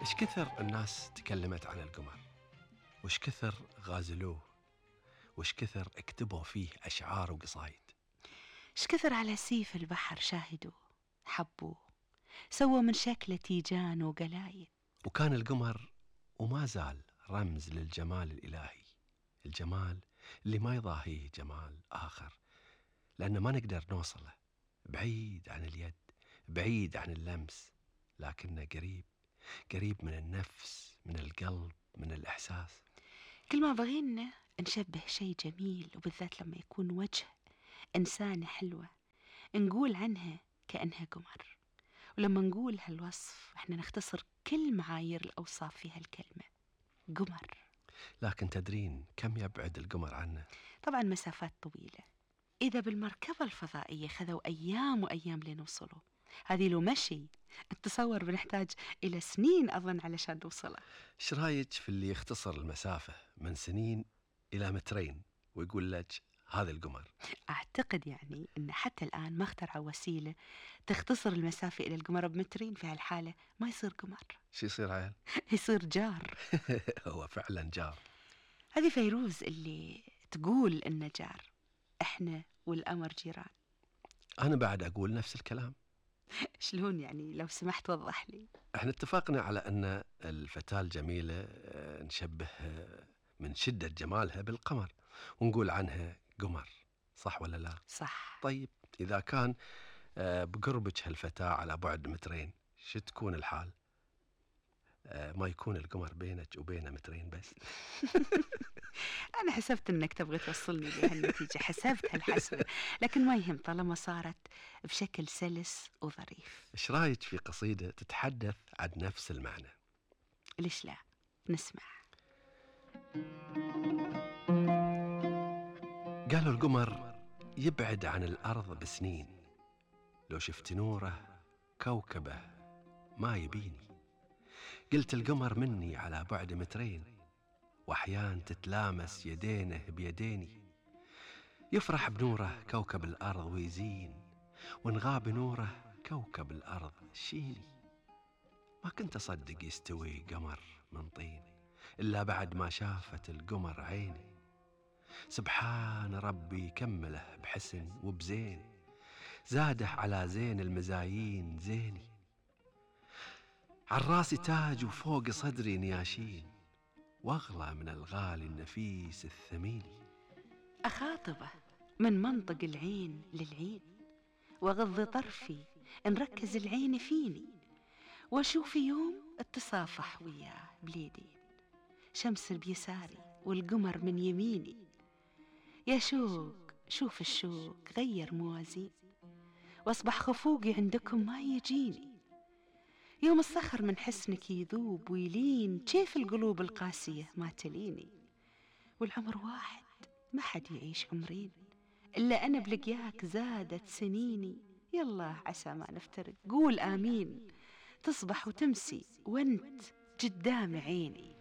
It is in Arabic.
إيش كثر الناس تكلمت عن القمر، وإيش كثر غازلوه، وإيش كثر اكتبوا فيه أشعار وقصايد. إيش كثر على سيف البحر شاهدوا حبوه، سووا من شكله تيجان وقلايد. وكان القمر وما زال رمز للجمال الإلهي، الجمال اللي ما يضاهيه جمال آخر، لأنه ما نقدر نوصله، بعيد عن اليد، بعيد عن اللمس، لكنه قريب، قريب من النفس، من القلب، من الإحساس. كل ما بغينا نشبه شيء جميل، وبالذات لما يكون وجه إنسانة حلوة نقول عنها كأنها قمر. ولما نقول هالوصف احنا نختصر كل معايير الأوصاف في هالكلمة قمر. لكن تدرين كم يبعد القمر عنه؟ طبعا مسافات طويلة، إذا بالمركبة الفضائية خذوا أيام وأيام لنوصله. هذه لو مشي التصور بنحتاج إلى سنين أظن علشان نوصله. إيش رايك في اللي يختصر المسافة من سنين إلى مترين ويقول لك هذا القمر؟ أعتقد يعني أن حتى الآن ما اخترعوا وسيلة تختصر المسافة إلى القمر بمترين. في هالحالة ما يصير قمر. شو يصير عيل؟ يصير جار. هو فعلا جار. هذه فيروز اللي تقول إنه جار، إحنا والقمر جيران. أنا بعد أقول نفس الكلام. شلون يعني؟ لو سمحت وضح لي. احنا اتفقنا على أن الفتاة الجميلة نشبه من شدة جمالها بالقمر ونقول عنها قمر، صح ولا لا؟ صح. طيب إذا كان بقربك هالفتاة على بعد مترين، شو تكون الحال؟ ما يكون القمر بينك وبينه مترين بس. أنا حسبت أنك تبغى توصلني لهالنتيجة، حسبت هالحسبة، لكن ما يهم طالما صارت بشكل سلس وظريف. إيش رايك في قصيدة تتحدث عن نفس المعنى؟ ليش لا؟ نسمع. قالوا القمر يبعد عن الأرض بسنين، لو شفت نوره كوكبه ما يبيني. قلت القمر مني على بعد مترين، وأحيان تتلامس يدينه بيديني. يفرح بنوره كوكب الأرض ويزين، ونغاب نوره كوكب الأرض شيني. ما كنت أصدق يستوي قمر من طين إلا بعد ما شافت القمر عيني. سبحان ربي كمله بحسن وبزين، زاده على زين المزايين زيني. عالراسي تاج وفوق صدري نياشين، واغلى من الغالي النفيس الثمين. أخاطبه من منطق العين للعين، وغض طرفي نركز العين فيني، واشوف يوم اتصافح وياه بليدين، شمس بيساري والقمر من يميني. يا شوق شوف الشوق غير موازين، واصبح خفوقي عندكم ما يجيني. يوم الصخر من حسنك يذوب ويلين، كيف القلوب القاسية ما تليني. والعمر واحد ما حد يعيش عمرين، إلا أنا بلقياك زادت سنيني. يلا عسى ما نفترق، قول آمين. تصبح وتمسي وانت قدام عيني.